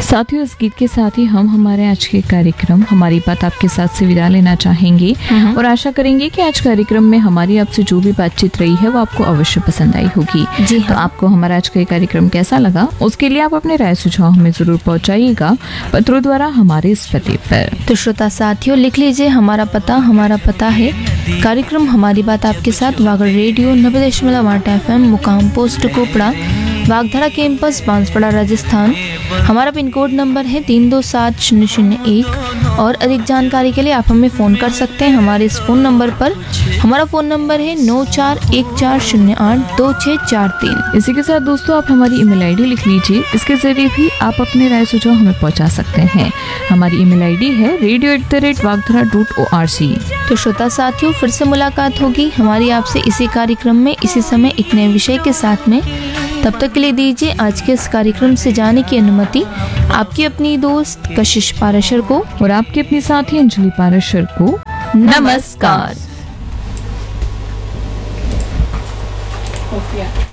साथियों, इस गीत के साथ ही हम हमारे आज के कार्यक्रम हमारी बात आपके साथ से विदा लेना चाहेंगे और आशा करेंगे कि आज कार्यक्रम में हमारी आपसे जो भी बातचीत रही है वो आपको अवश्य पसंद आई होगी। जी हाँ। तो आपको हमारा आज का ये कार्यक्रम कैसा लगा, उसके लिए आप अपने राय सुझाव हमें जरूर पहुंचाइएगा पत्रों द्वारा हमारे इस पते पर। तो श्रोता साथियों, लिख लीजिए हमारा पता है कार्यक्रम हमारी बात आपके साथ, वागड़ रेडियो 90.8 FM, मुकाम पोस्ट कोपड़ा, वागधरा कैंपस, बांसवाड़ा, राजस्थान। हमारा पिन कोड नंबर है 327001 और अधिक जानकारी के लिए आप हमें फ़ोन कर सकते हैं हमारे इस फ़ोन नंबर पर। हमारा फ़ोन नंबर है 9414082643। इसी के साथ दोस्तों आप हमारी ईमेल आईडी लिख लीजिए, इसके जरिए भी आप अपने राय सुझाव हमें पहुंचा सकते हैं। हमारी ईमेल आईडी है radio@wagdhara.org। तो श्रोता साथियों, फिर से मुलाकात होगी हमारी आपसे इसी कार्यक्रम में इसी समय एक नए विषय के साथ में। तब तक के लिए दीजिए आज के इस कार्यक्रम से जाने की अनुमति आपकी अपनी दोस्त कशिश पाराशर को और आपकी अपनी साथी अंजलि पाराशर को। नमस्कार।